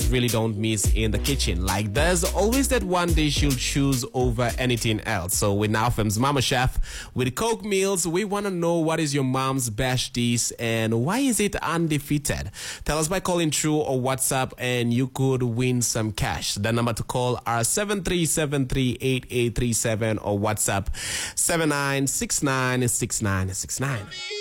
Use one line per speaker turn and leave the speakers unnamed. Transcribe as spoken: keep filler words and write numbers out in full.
just really don't miss in the kitchen. Like, there's always that one dish you'll choose over anything else. So with Now F M's Mama Chef, with Coke Meals, we want to know what is your mom's best dish and why is it undefeated? Tell us by calling through or WhatsApp and you could win some cash. The number to call are seven three seven three eight eight three seven or WhatsApp seven nine six nine six nine six nine.